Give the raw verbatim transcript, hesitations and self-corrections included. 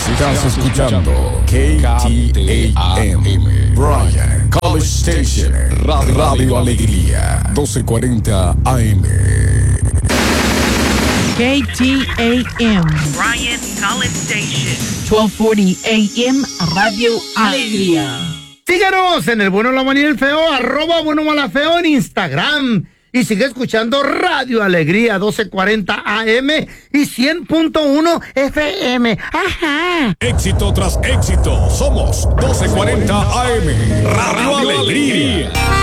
Estás escuchando K T A M, Bryan College Station, Radio, Radio Alegría, doce cuarenta A M. K T A M, Bryan College Station, doce cuarenta A M, Radio Alegría. Síganos en el bueno, la mala y el feo, arroba bueno, mala, feo en Instagram. Y sigue escuchando Radio Alegría, doce cuarenta A M y cien punto uno F M. ¡Ajá! Éxito tras éxito, somos doce cuarenta A M, Radio Alegría.